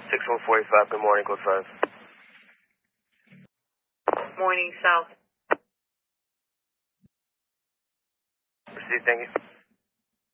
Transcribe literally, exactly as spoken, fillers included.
six one four five, good morning, code five. Morning, South. Proceed, thank you.